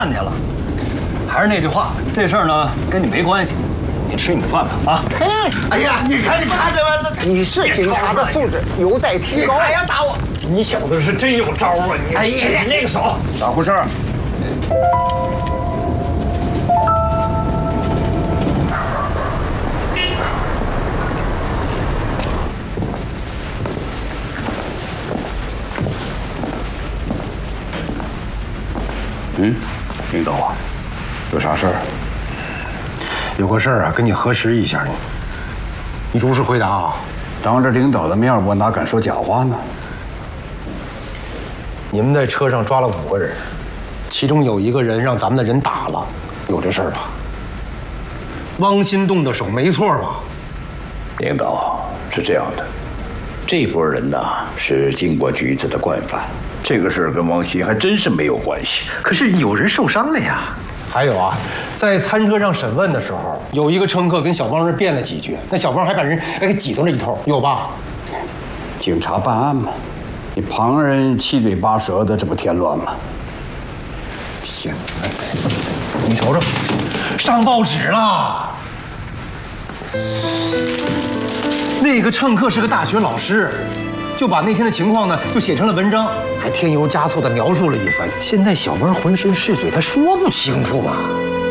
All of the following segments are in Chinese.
去了。还是那句话，这事儿呢跟你没关系，你吃你的饭吧啊！ 哎呀，你看你他这玩意儿， 你是警察的素质有待提高。 你还要打我？ 你小子是真有招啊！你哎呀， 你那个手， 咋回事？领导啊，有啥事儿？ 有个事儿啊，跟你核实一下，你如实回答啊。 当着领导的面，我哪敢说假话呢？ 你们在车上抓了5个人，其中有1个人让咱们的人打了，有这事儿吧？汪新动的手没错吧？ 领导是这样的，这波人呢是经过局子的惯犯，这个事儿跟王鑫还真是没有关系。 可是有人受伤了呀。 还有啊，在餐车上审问的时候，有1个乘客跟小汪这辩了几句，那小汪还把人给挤兑了一通，有吧？ 警察办案嘛，你旁人七嘴八舌的，这不添乱吗？ 天哪！你瞅瞅，上报纸了。那个乘客是个大学老师，就把那天的情况呢，就写成了文章，还添油加醋的描述了一番。现在小汪浑身是水，他说不清楚嘛。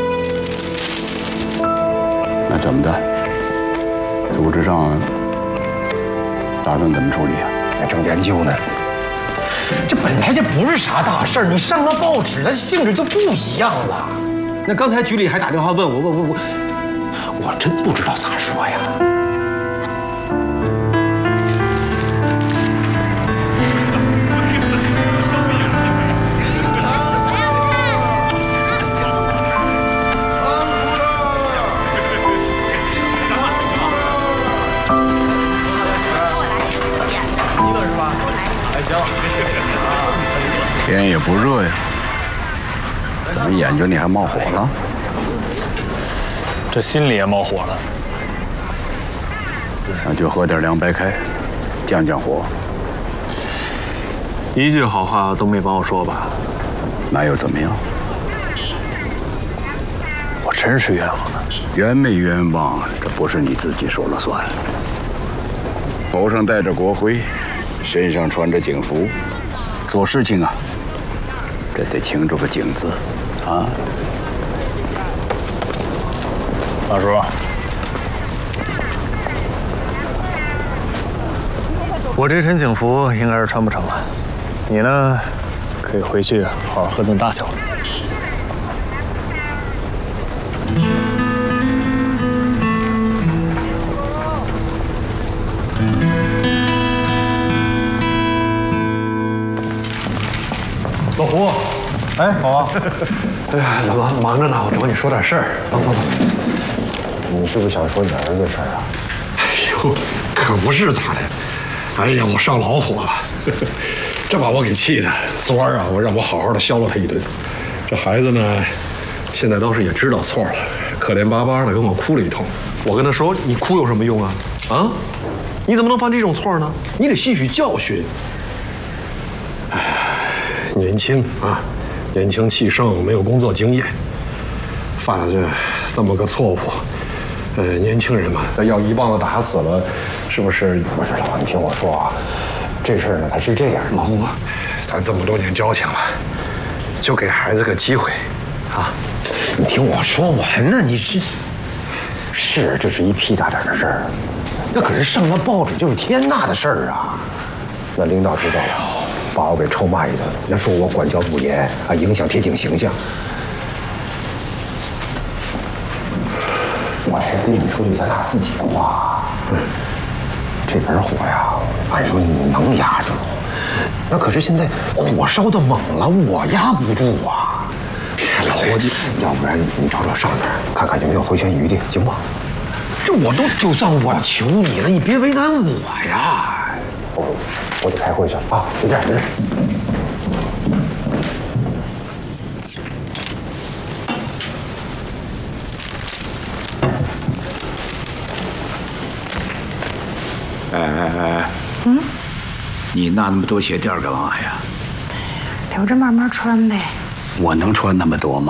那怎么的？组织上打算怎么处理啊？ 还正研究呢。这本来就不是啥大事儿，你上了报纸，它性质就不一样了。那刚才局里还打电话问我真不知道咋说呀。 天也不热呀，怎么眼睛里还冒火了？ 这心里也冒火了。 那就喝点凉白开，降降火。 一句好话都没帮我说吧？ 那又怎么样？ 我真是冤枉了。 冤没冤枉，这不是你自己说了算。头上戴着国徽，身上穿着警服，做事情啊，这得清楚个警字啊。 大叔，我这身警服应该是穿不成了，你呢，可以回去好好喝顿大酒。 老胡，哎，宝王， 哎呀，老王忙着呢，我找你说点事儿。走。 你是不是想说你儿子的事儿啊？ 哎呦，可不是咋的。哎呀，我上老火了，这把我给气的。昨儿啊，我让我好好的削了他一顿。这孩子呢，现在倒是也知道错了，可怜巴巴的跟我哭了一通。我跟他说：“你哭有什么用啊？啊，你怎么能犯这种错呢？你得吸取教训。”哎，年轻啊，年轻气盛，没有工作经验，犯了这么个错误。年轻人嘛，再要一棒子打死了，是不是？ 不是，老王，你听我说啊，这事儿呢，它是这样。 老胡啊，咱这么多年交情了，就给孩子个机会，啊！ 你听我说完呢，这是一屁大点的事儿，那可是上了报纸就是天大的事儿啊！那领导知道了，把我给臭骂一顿，那说我管教不严啊，影响铁警形象。我还跟你说句咱俩自己的话，这盆火呀，按说你能压住，那可是现在火烧的猛了，我压不住啊。老伙计，要不然你找找上边，看看有没有回旋余地，行不？这我都就算我求你了，你别为难我呀。我得开会去啊，就这样。 哎，你拿那么多鞋垫干嘛呀？ 留着慢慢穿呗。 我能穿那么多吗？